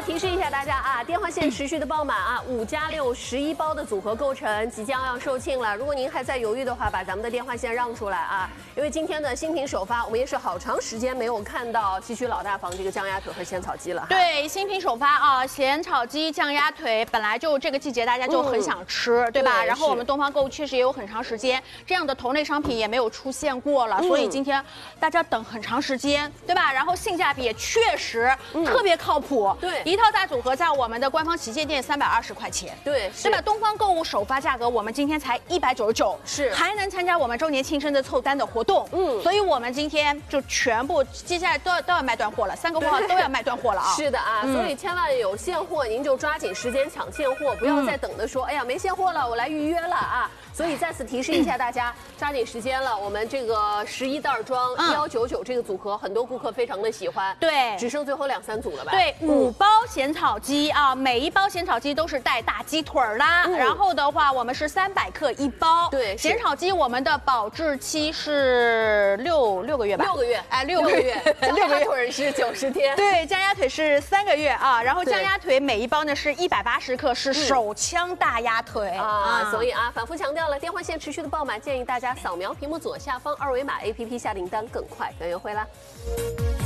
提示一下大家啊，电话线持续的爆满啊，5+611包的组合构成即将要售罄了。如果您还在犹豫的话，把咱们的电话线让出来啊，因为今天的新品首发，我们也是好长时间没有看到西区老大房这个酱鸭腿和咸草鸡了。 对，新品首发啊，咸炒鸡、酱鸭腿，本来就这个季节大家就很想吃，对吧？然后我们东方购物确实也有很长时间这样的同类商品也没有出现过了，所以今天大家等很长时间，对吧？然后性价比也确实特别靠谱。 对， 一套大组合在我们的官方旗舰店320块钱， 对， 对吧？东方购物首发价格我们今天才199， 是还能参加我们周年庆生的凑单的活动，所以我们今天就全部接下来都要卖断货了，3个货都要卖断货了啊！ 是的啊，所以千万有现货您就抓紧时间抢现货，不要再等着说，哎呀没现货了，我来预约了啊！所以再次提示一下大家，抓紧时间了，我们这个11袋装199这个组合，很多顾客非常的喜欢， 对， 只剩最后2、3组了吧？ 对，5包咸炒鸡啊，每一包咸炒鸡都是带大鸡腿啦。然后的话，我们是300克1包。 对， 咸炒鸡我们的保质期是6个月吧 ？6个月， 哎，6个月， 酱鸭腿是90天。 对，酱鸭腿是3个月啊。然后酱鸭腿每一包呢是180克，是手枪大鸭腿啊。所以啊，反复强调了，电话线持续的爆满，建议大家扫描屏幕左下方2维码 APP 下订单更快更优惠啦。